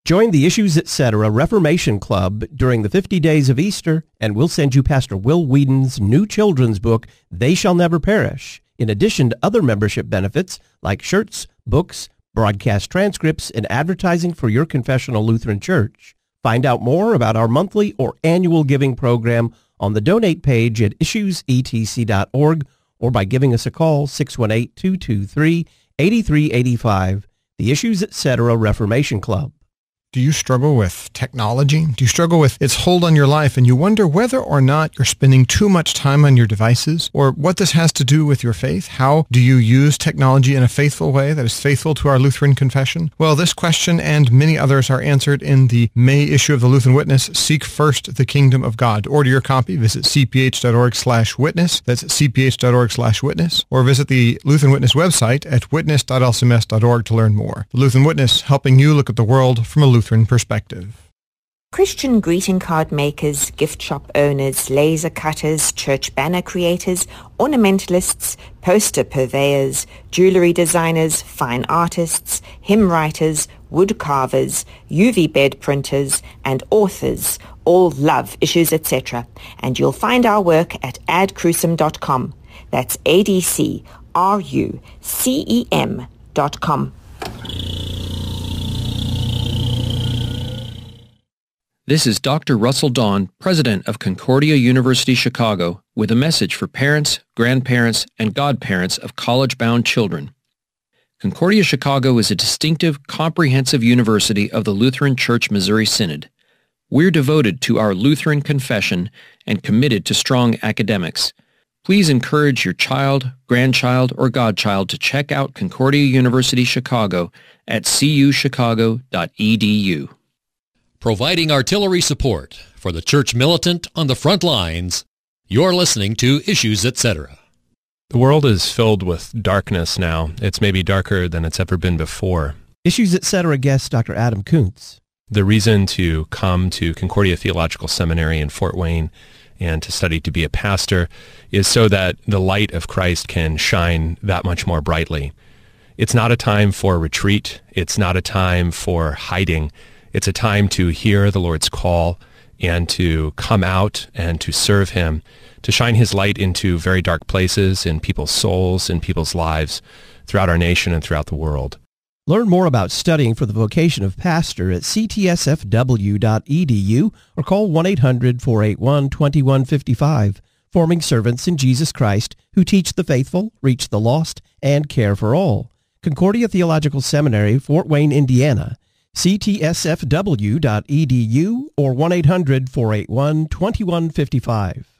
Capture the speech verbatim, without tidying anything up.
Join the Issues Etc. Reformation Club during the fifty days of Easter, and we'll send you Pastor Will Whedon's new children's book, They Shall Never Perish, in addition to other membership benefits like shirts, books, broadcast transcripts, and advertising for your confessional Lutheran church. Find out more about our monthly or annual giving program on the donate page at issues e t c dot org or by giving us a call, six one eight, two two three, eight three eight five, the Issues Etc. Reformation Club. Do you struggle with technology? Do you struggle with its hold on your life and you wonder whether or not you're spending too much time on your devices, or what this has to do with your faith? How do you use technology in a faithful way that is faithful to our Lutheran confession? Well, this question and many others are answered in the May issue of the Lutheran Witness, Seek First the Kingdom of God. To order your copy, visit c p h dot org slash witness. That's c p h dot org slash witness. Or visit the Lutheran Witness website at witness dot l c m s dot org to learn more. The Lutheran Witness, helping you look at the world from a Lutheran perspective. Christian greeting card makers, gift shop owners, laser cutters, church banner creators, ornamentalists, poster purveyors, jewelry designers, fine artists, hymn writers, wood carvers, U V bed printers, and authors all love Issues Etc. And you'll find our work at ad crucem dot com. That's A D C R U C E M dot com. This is Doctor Russell Dawn, President of Concordia University Chicago, with a message for parents, grandparents, and godparents of college-bound children. Concordia Chicago is a distinctive, comprehensive university of the Lutheran Church Missouri Synod. We're devoted to our Lutheran confession and committed to strong academics. Please encourage your child, grandchild, or godchild to check out Concordia University Chicago at c u chicago dot e d u. Providing artillery support for the church militant on the front lines, you're listening to Issues Etc. The world is filled with darkness now. It's maybe darker than it's ever been before. Issues Etc. guest Doctor Adam Kuntz. The reason to come to Concordia Theological Seminary in Fort Wayne and to study to be a pastor is so that the light of Christ can shine that much more brightly. It's not a time for retreat. It's not a time for hiding. It's a time to hear the Lord's call and to come out and to serve Him, to shine His light into very dark places in people's souls, in people's lives, throughout our nation and throughout the world. Learn more about studying for the vocation of pastor at c t s f w dot e d u or call one eight hundred, four eight one, two one five five, forming servants in Jesus Christ who teach the faithful, reach the lost, and care for all. Concordia Theological Seminary, Fort Wayne, Indiana, c t s f w dot e d u or one eight hundred, four eight one, two one five five.